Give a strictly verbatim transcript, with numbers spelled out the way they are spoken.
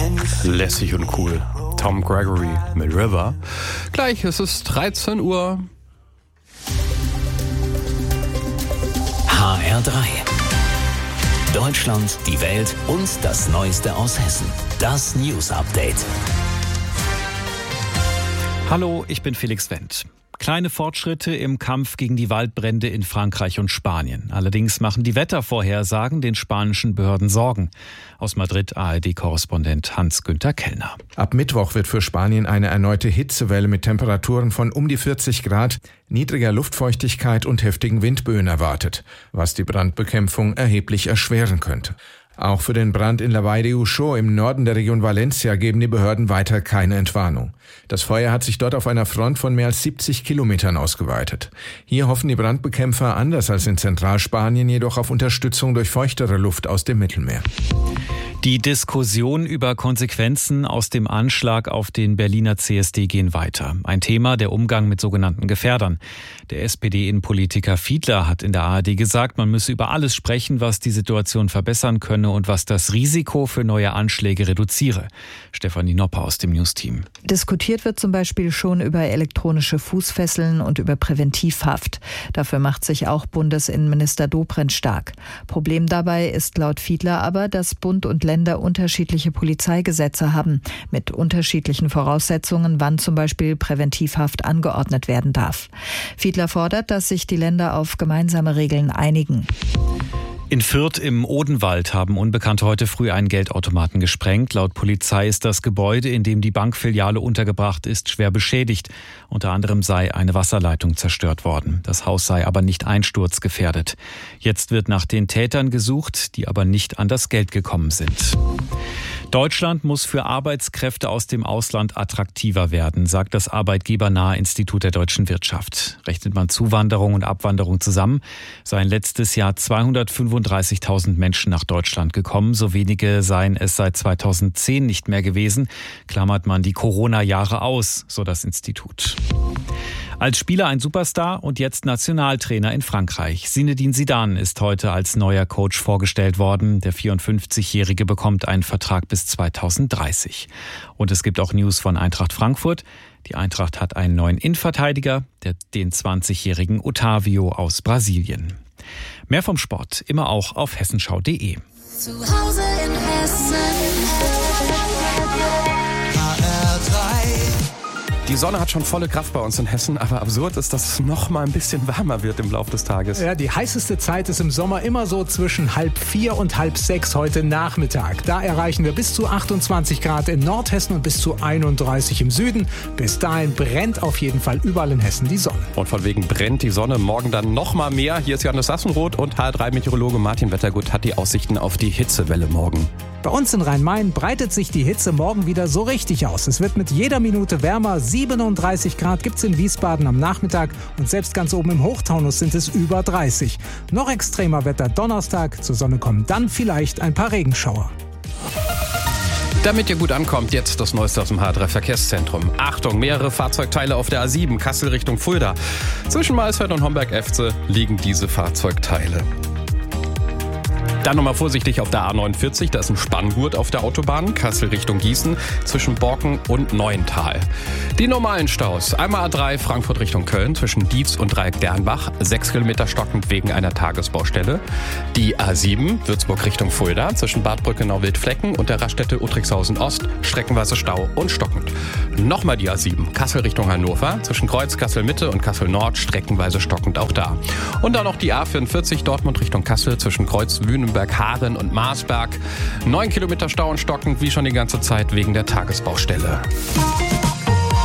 Lässig und cool. Tom Gregory mit River. Gleich ist es dreizehn Uhr. H R drei. Deutschland, die Welt und das Neueste aus Hessen. Das News Update. Hallo, ich bin Felix Wendt. Kleine Fortschritte im Kampf gegen die Waldbrände in Frankreich und Spanien. Allerdings machen die Wettervorhersagen den spanischen Behörden Sorgen. Aus Madrid A R D-Korrespondent Hans-Günther Kellner. Ab Mittwoch wird für Spanien eine erneute Hitzewelle mit Temperaturen von um die vierzig Grad, niedriger Luftfeuchtigkeit und heftigen Windböen erwartet, was die Brandbekämpfung erheblich erschweren könnte. Auch für den Brand in La Vall de Uixó im Norden der Region Valencia geben die Behörden weiter keine Entwarnung. Das Feuer hat sich dort auf einer Front von mehr als siebzig Kilometern ausgeweitet. Hier hoffen die Brandbekämpfer anders als in Zentralspanien jedoch auf Unterstützung durch feuchtere Luft aus dem Mittelmeer. Die Diskussion über Konsequenzen aus dem Anschlag auf den Berliner C S D gehen weiter. Ein Thema, der Umgang mit sogenannten Gefährdern. Der S P D-Innenpolitiker Fiedler hat in der A R D gesagt, man müsse über alles sprechen, was die Situation verbessern könne und was das Risiko für neue Anschläge reduziere. Stefanie Nopper aus dem News-Team. Diskutiert wird zum Beispiel schon über elektronische Fußfesseln und über Präventivhaft. Dafür macht sich auch Bundesinnenminister Dobrindt stark. Problem dabei ist laut Fiedler aber, dass Bund und Länder unterschiedliche Polizeigesetze haben, mit unterschiedlichen Voraussetzungen, wann zum Beispiel Präventivhaft angeordnet werden darf. Fiedler fordert, dass sich die Länder auf gemeinsame Regeln einigen. In Fürth im Odenwald haben Unbekannte heute früh einen Geldautomaten gesprengt. Laut Polizei ist das Gebäude, in dem die Bankfiliale untergebracht ist, schwer beschädigt. Unter anderem sei eine Wasserleitung zerstört worden. Das Haus sei aber nicht einsturzgefährdet. Jetzt wird nach den Tätern gesucht, die aber nicht an das Geld gekommen sind. Deutschland muss für Arbeitskräfte aus dem Ausland attraktiver werden, sagt das arbeitgebernahe Institut der deutschen Wirtschaft. Rechnet man Zuwanderung und Abwanderung zusammen, seien letztes Jahr zweihundertfünfunddreißigtausend Menschen nach Deutschland gekommen. So wenige seien es seit zweitausendzehn nicht mehr gewesen. Klammert man die Corona-Jahre aus, so das Institut. Als Spieler ein Superstar und jetzt Nationaltrainer in Frankreich. Zinedine Zidane ist heute als neuer Coach vorgestellt worden. Der vierundfünfzigjährige bekommt einen Vertrag bis zweitausenddreißig. Und es gibt auch News von Eintracht Frankfurt. Die Eintracht hat einen neuen Innenverteidiger, den zwanzigjährigen Otavio aus Brasilien. Mehr vom Sport immer auch auf hessenschau punkt de. Zu Hause in Hessen. H R drei. Die Sonne hat schon volle Kraft bei uns in Hessen, aber absurd ist, dass es noch mal ein bisschen wärmer wird im Laufe des Tages. Ja, die heißeste Zeit ist im Sommer immer so zwischen halb vier und halb sechs heute Nachmittag. Da erreichen wir bis zu achtundzwanzig Grad in Nordhessen und bis zu einunddreißig im Süden. Bis dahin brennt auf jeden Fall überall in Hessen die Sonne. Und von wegen brennt die Sonne morgen dann noch mal mehr. Hier ist Johannes Sassenroth und H R drei Meteorologe Martin Wettergut hat die Aussichten auf die Hitzewelle morgen. Bei uns in Rhein-Main breitet sich die Hitze morgen wieder so richtig aus. Es wird mit jeder Minute wärmer. siebenunddreißig Grad gibt's in Wiesbaden am Nachmittag und selbst ganz oben im Hochtaunus sind es über dreißig. Noch extremer Wetter Donnerstag. Zur Sonne kommen dann vielleicht ein paar Regenschauer. Damit ihr gut ankommt, jetzt das Neueste aus dem H R drei Verkehrszentrum. Achtung, mehrere Fahrzeugteile auf der A sieben, Kassel Richtung Fulda. Zwischen Maisfeld und Homberg-Efze liegen diese Fahrzeugteile. Dann nochmal vorsichtig auf der A neunundvierzig, da ist ein Spanngurt auf der Autobahn, Kassel Richtung Gießen, zwischen Borken und Neuental. Die normalen Staus, einmal A drei Frankfurt Richtung Köln, zwischen Dietz und Dreieck Dernbach, sechs Kilometer stockend wegen einer Tagesbaustelle. Die A sieben, Würzburg Richtung Fulda, zwischen Bad Brückenau-Wildflecken und der Raststätte Uttrickhausen Ost, streckenweise Stau und stockend. Nochmal die A sieben, Kassel Richtung Hannover, zwischen Kreuz, Kassel Mitte und Kassel Nord, streckenweise stockend auch da. Und dann noch die A vierundvierzig, Dortmund Richtung Kassel, zwischen Kreuz, Wünnenberg, Haaren und Marsberg. Neun Kilometer Stau und stockend, wie schon die ganze Zeit wegen der Tagesbaustelle.